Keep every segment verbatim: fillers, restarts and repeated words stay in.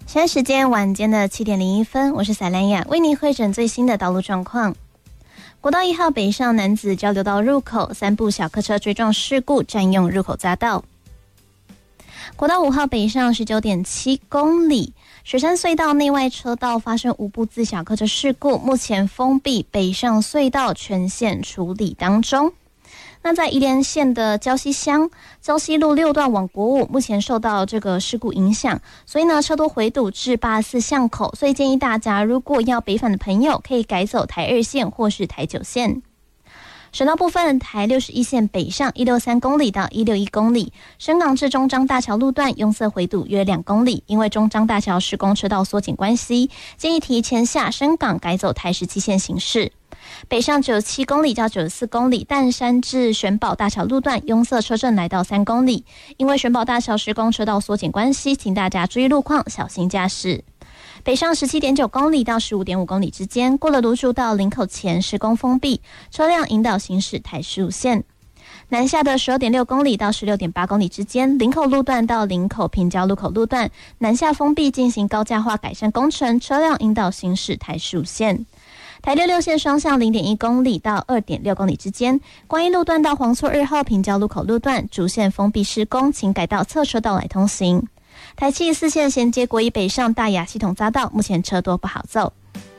现在时间晚间的七点零一分，我是赛兰雅，为您汇整最新的道路状况。国道一号北上男子交流道入口，三部小客车追撞事故，占用入口匝道。国道五号北上 十九点七公里，水山隧道内外车道发生无部自小客车事故，目前封闭北上隧道全线处理当中。那在宜莲县的礁溪乡礁溪路六段往国五，目前受到这个事故影响，所以呢车多回堵至八十四巷口，所以建议大家如果要北返的朋友，可以改走台二线或是台九线。省道部分，台六十一线北上一百六十三公里到一百六十一公里，深港至中彰大桥路段拥塞回堵约两公里，因为中彰大桥施工车道缩减关系，建议提前下深港改走台十七线行驶。北上九十七公里到九十四公里，淡山至玄宝大桥路段拥塞车阵来到三公里，因为玄宝大桥施工车道缩减关系，请大家注意路况，小心驾驶。北上 十七点九公里到 十五点五公里之间，过了芦竹到林口前施工封闭，车辆引导行驶台十五线。南下的 十二点六公里到 十六点八公里之间，林口路段到林口平交路口路段南下封闭，进行高架化改善工程，车辆引导行驶台十五线。台六六线双向 零点一公里到 二点六公里之间，观音路段到黄厝二号平交路口路段主线封闭施工，请改道侧车道来通行。台七十四线衔接国一北上大雅系统匝道，目前车多不好走。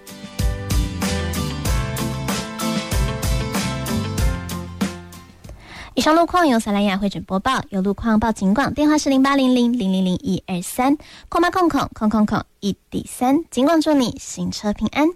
以上路况由萨莱雅汇整播报，有路况报警广，电话是零八零零零零零一二三，空八空空空空空一底三，警广祝你行车平安。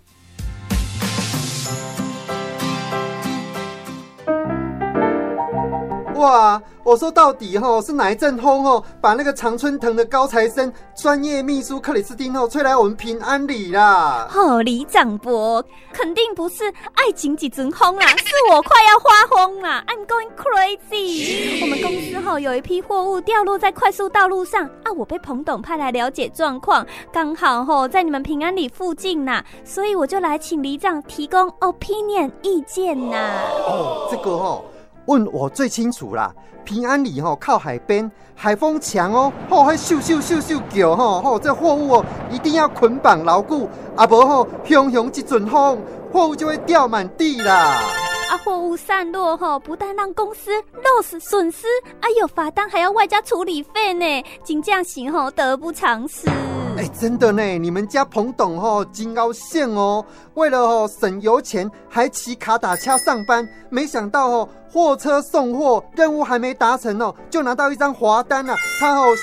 哇，我说到底吼是哪一阵风吼，把那个常春藤的高材生专业秘书克里斯汀吼吹来我们平安里啦？ 哦，李长博，肯定不是爱情几阵风啦，是我快要发疯啦 ！I'm going crazy！ 我们公司吼有一批货物掉落在快速道路上啊，我被彭董派来了解状况，刚好吼在你们平安里附近啦，所以我就来请里长提供 opinion 意见啦。 哦，这个吼。问我最清楚啦，平安里吼靠海边，海风强哦，吼还咻咻咻咻叫吼吼，这货物哦一定要捆绑牢固，啊无吼汹汹一阵风，货物就会掉满地啦。 啊，货物散落吼，不但让公司 loss 损失，啊有罚单还要外加处理费呢，真正是吼得不偿失。 哎、欸，真的呢，你们家彭董吼真高兴哦，为了吼省油钱，还骑卡打车上班，没想到吼货车送货任务还没达成哦，就拿到一张罚单啊，他吼